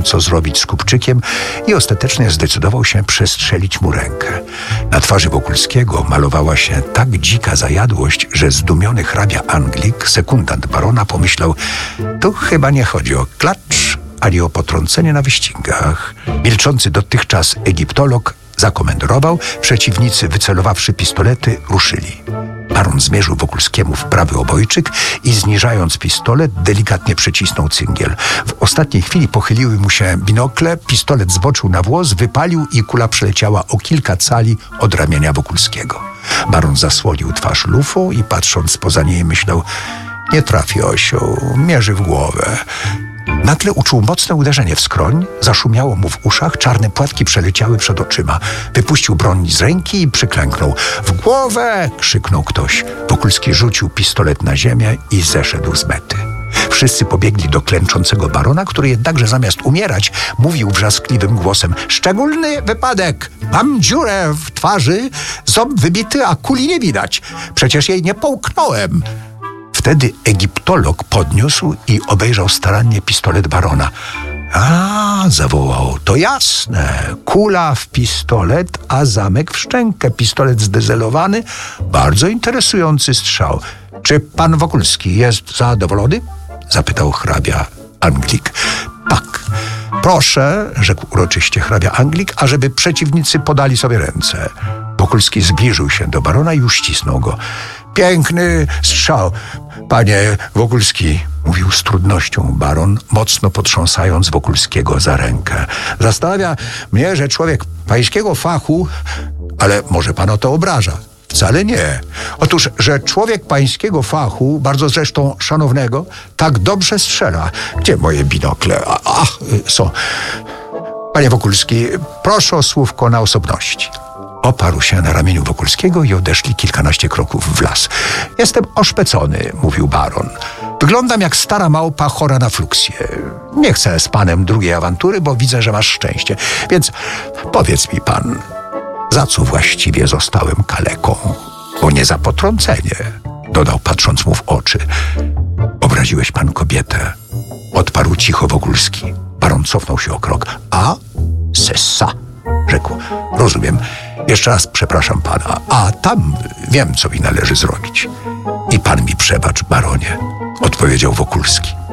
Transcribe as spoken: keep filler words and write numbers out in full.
co zrobić z kupczykiem i ostatecznie zdecydował się przestrzelić mu rękę. Na twarzy Wokulskiego malowała się tak dzika zajadłość, że zdumiony hrabia Anglik, sekundant barona, pomyślał: tu chyba nie chodzi o klacz, ani o potrącenie na wyścigach. Milczący dotychczas egiptolog zakomenderował, przeciwnicy, wycelowawszy pistolety, ruszyli. Baron zmierzył Wokulskiemu w prawy obojczyk i zniżając pistolet, delikatnie przycisnął cyngiel. W ostatniej chwili pochyliły mu się binokle, pistolet zboczył na włos, wypalił i kula przeleciała o kilka cali od ramienia Wokulskiego. Baron zasłonił twarz lufą i patrząc poza niej myślał: nie trafi osioł, mierzy w głowę. Nagle uczuł mocne uderzenie w skroń, zaszumiało mu w uszach, czarne płatki przeleciały przed oczyma. Wypuścił broń z ręki i przyklęknął. W głowę! Krzyknął ktoś. Wokulski rzucił pistolet na ziemię i zeszedł z mety. Wszyscy pobiegli do klęczącego barona, który jednakże zamiast umierać, mówił wrzaskliwym głosem: szczególny wypadek! Mam dziurę w twarzy, ząb wybity, a kuli nie widać. Przecież jej nie połknąłem. Wtedy egiptolog podniósł i obejrzał starannie pistolet barona. A, zawołał, to jasne. Kula w pistolet, a zamek w szczękę. Pistolet zdezelowany. Bardzo interesujący strzał. Czy pan Wokulski jest zadowolony? Zapytał hrabia Anglik. Tak. Proszę, rzekł uroczyście hrabia Anglik, ażeby przeciwnicy podali sobie ręce. Wokulski zbliżył się do barona i uścisnął go. Piękny strzał, panie Wokulski, mówił z trudnością baron, mocno potrząsając Wokulskiego za rękę. Zastanawia mnie, że człowiek pańskiego fachu, ale może pan o to obraża. Wcale nie. Otóż, że człowiek pańskiego fachu, bardzo zresztą szanownego, tak dobrze strzela. Gdzie moje binokle? Ach, są. Panie Wokulski, proszę o słówko na osobności. Oparł się na ramieniu Wokulskiego i odeszli kilkanaście kroków w las. Jestem oszpecony, mówił baron. Wyglądam jak stara małpa chora na fluksję. Nie chcę z panem drugiej awantury, bo widzę, że masz szczęście. Więc powiedz mi pan, za co właściwie zostałem kaleką? Bo nie za potrącenie, dodał patrząc mu w oczy. Obraziłeś pan kobietę, odparł cicho Wokulski. Baron cofnął się o krok. A? Sessa, rzekł. Rozumiem. Jeszcze raz przepraszam pana, a tam wiem, co mi należy zrobić. I pan mi przebacz, baronie, odpowiedział Wokulski.